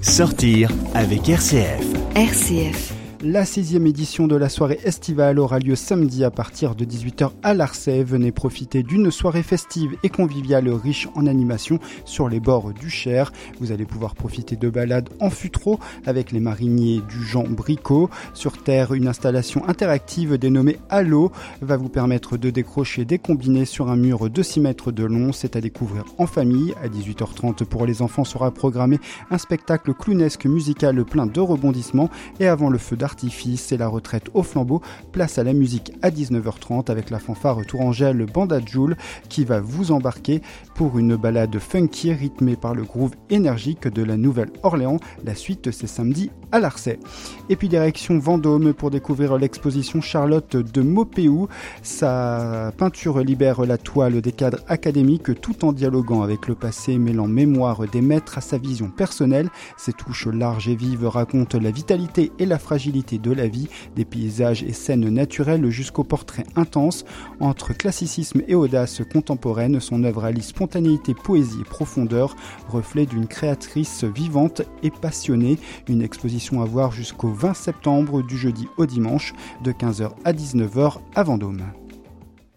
Sortir avec RCF. RCF. La 6e édition de la soirée estivale aura lieu samedi à partir de 18h à l'Arcet. Venez profiter d'une soirée festive et conviviale riche en animations sur les bords du Cher. Vous allez pouvoir profiter de balades en fûtreau avec les mariniers du Jean Bricot. Sur terre, une installation interactive dénommée Halo va vous permettre de décrocher des combinés sur un mur de 6 mètres de long. C'est à découvrir en famille. À 18h30 pour les enfants sera programmé un spectacle clownesque musical plein de rebondissements. Et avant le feu d'artifice et la retraite au flambeau, place à la musique à 19h30 avec la fanfare tourangelle Banda Joule qui va vous embarquer pour une balade funky rythmée par le groove énergique de la Nouvelle-Orléans. La suite, c'est samedi à l'Arcet. Et puis direction Vendôme pour découvrir l'exposition Charlotte de Maupeou. Sa peinture libère la toile des cadres académiques tout en dialoguant avec le passé, mêlant mémoire des maîtres à sa vision personnelle. Ses touches larges et vives racontent la vitalité et la fragilité de la vie, des paysages et scènes naturelles jusqu'aux portraits intenses. Entre classicisme et audace contemporaine, son œuvre allie spontanéité, poésie et profondeur, reflet d'une créatrice vivante et passionnée. Une exposition à voir jusqu'au 20 septembre, du jeudi au dimanche, de 15h à 19h à Vendôme.